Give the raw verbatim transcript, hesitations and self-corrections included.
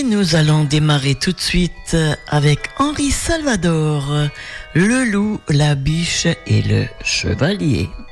Et nous allons démarrer tout de suite avec Henri Salvador, le loup, la biche et le chevalier.